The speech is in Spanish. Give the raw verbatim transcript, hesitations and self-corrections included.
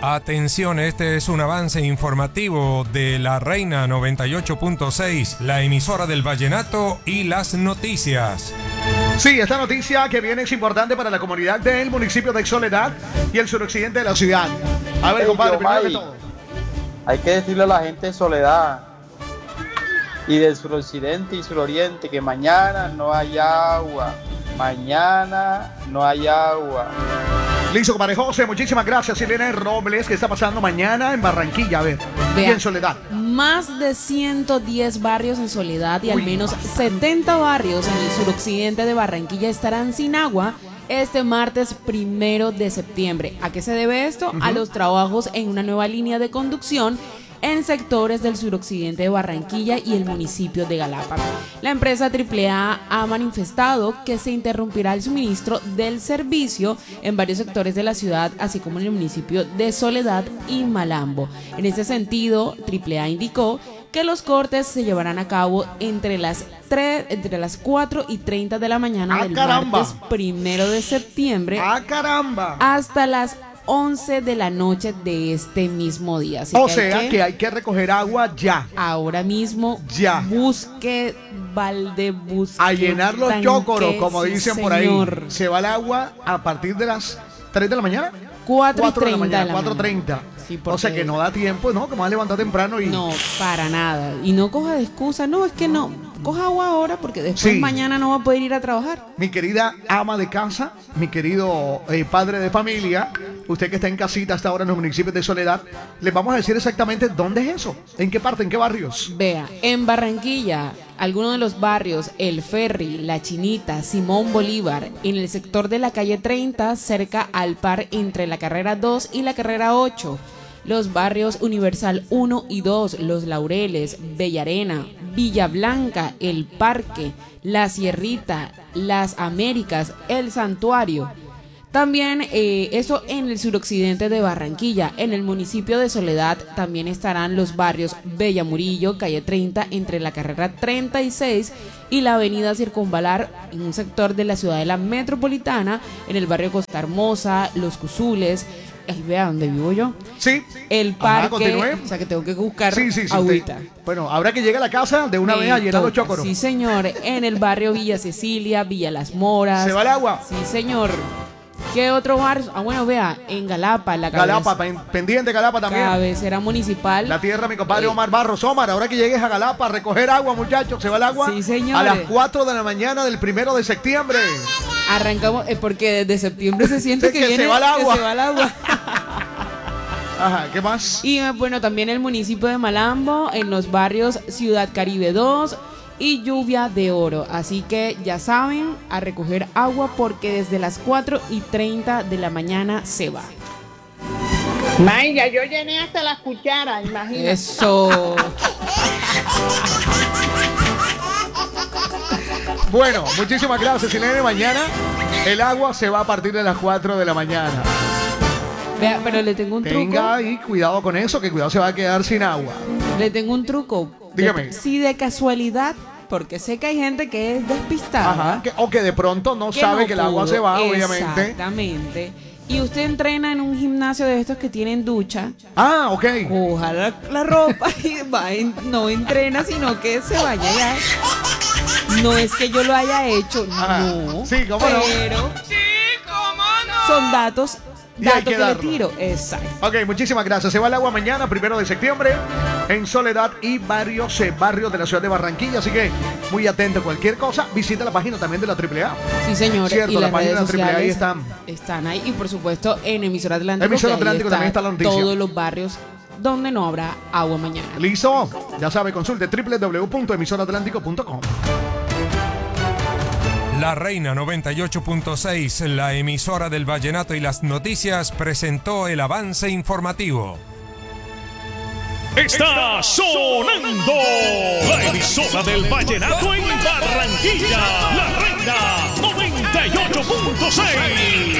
Atención, este es un avance informativo de La Reina noventa y ocho punto seis, la emisora del vallenato y las noticias. Sí, esta noticia que viene es importante para la comunidad del municipio de Soledad y el suroccidente de la ciudad. A ver, Hey, compadre, yo, primero que Mike, todo. hay que decirle a la gente de Soledad y del suroccidente y suroriente que mañana no hay agua. Mañana no hay agua. Listo, compadre José, muchísimas gracias. Silena Robles, ¿qué está pasando mañana en Barranquilla? A ver, y Vea, en Soledad. Más de ciento diez barrios en Soledad y al Uy, menos más. setenta barrios en el suroccidente de Barranquilla estarán sin agua este martes primero de septiembre. ¿A qué se debe esto? A los trabajos en una nueva línea de conducción en sectores del suroccidente de Barranquilla y el municipio de Galapa. La empresa triple A ha manifestado que se interrumpirá el suministro del servicio en varios sectores de la ciudad, así como en el municipio de Soledad y Malambo. En este sentido, triple A indicó que los cortes se llevarán a cabo entre las tres, entre las cuatro y treinta de la mañana ¡Ah, del caramba! martes primero de septiembre ¡Ah, caramba! hasta las once de la noche de este mismo día. Así O que hay sea que- que hay que recoger agua ya. ahora mismo Ya. busque balde, busque A llenar los tanque, chócoros, como sí, dicen por ahí. señor. Se va el agua a partir de las tres de la mañana. cuatro y cuatro de la treinta mañana, de la cuatro mañana. treinta. Sí, O sea porque- que no da tiempo, ¿no? Como vas a levantar temprano y... No, para nada. Y no coja de excusa. No, es que no. Coja agua ahora porque después Sí. mañana no va a poder ir a trabajar. Mi querida ama de casa, mi querido eh, padre de familia, usted que está en casita hasta ahora en los municipios de Soledad, les vamos a decir exactamente dónde es eso, en qué parte, en qué barrios. Vea, en Barranquilla, algunos de los barrios, El Ferry, La Chinita, Simón Bolívar, en el sector de la calle treinta, cerca al par entre la carrera dos y la carrera ocho. Los barrios Universal uno y dos, Los Laureles, Bellarena, Villa Blanca, El Parque, La Sierrita, Las Américas, El Santuario. También eh, eso en el suroccidente de Barranquilla. En el municipio de Soledad también estarán los barrios Bella Murillo, calle treinta, entre la carrera treinta y seis y la avenida Circunvalar, en un sector de la ciudad de la metropolitana, en el barrio Costa Hermosa, Los Cuzules. Ahí vea donde vivo yo. Sí. El Ajá, parque, continúe. o sea que tengo que buscar Sí, sí, sí. agüita. usted- Bueno, habrá que llegar a la casa de una Me vez a llenar los toca. chócoros. Sí, señor. En el barrio Villa Cecilia, Villa Las Moras. ¿Se va el agua? Sí, señor. ¿Qué otro barrio? Ah, bueno, vea, en Galapa, la Galapa, cabece- pen- pendiente Galapa también. cabecera municipal. La tierra, mi compadre Eh, Omar Barros. Omar, ahora que llegues a Galapa a recoger agua, muchachos, se va el agua Sí, señores. a las cuatro de la mañana del primero de septiembre. Arrancamos, eh, porque desde septiembre se siente Es que, que viene, se va el agua. que se va el agua. Ajá, ¿qué más? Y eh, bueno, también el municipio de Malambo, en los barrios Ciudad Caribe dos y Lluvia de Oro. Así que ya saben, a recoger agua porque desde las cuatro y treinta de la mañana se va. May, ya yo llené hasta las cucharas, imagínate. Eso. Bueno, muchísimas gracias, Silene. Mañana el agua se va a partir de las cuatro de la mañana. Vea, pero le tengo un Tenga truco. ahí cuidado con eso, que cuidado se va a quedar sin agua. Le tengo un truco. Dígame. De- si de casualidad, porque sé que hay gente que es despistada. Ajá, que- o que de pronto no que sabe no que el agua pudo. se va, obviamente. Exactamente. Y usted entrena en un gimnasio de estos que tienen ducha. Ah, ok. Coja la, la ropa y va en- no entrena, sino que se vaya ya. No es que yo lo haya hecho, Ajá. no. Sí, cómo no. Pero son datos, Y hay datos que que, le darlo. tiro. Exacto. Ok, muchísimas gracias. Se va el agua mañana, primero de septiembre, en Soledad y varios eh, barrios de la ciudad de Barranquilla. Así que muy atento a cualquier cosa. Visita la página también de la triple A. Sí, señores. Cierto, y la las página redes de la triple A ahí sociales están. están ahí. Y por supuesto, en Emisora Atlántico. Emisora que ahí Atlántico también está la noticia. Todos los barrios donde no habrá agua mañana. ¿Listo? Ya sabe, consulte doble u doble u doble u punto emisora atlántico punto com. La Reina noventa y ocho punto seis, la emisora del vallenato y las noticias, presentó el avance informativo. Está sonando la emisora del vallenato en Barranquilla, La Reina noventa y ocho punto seis.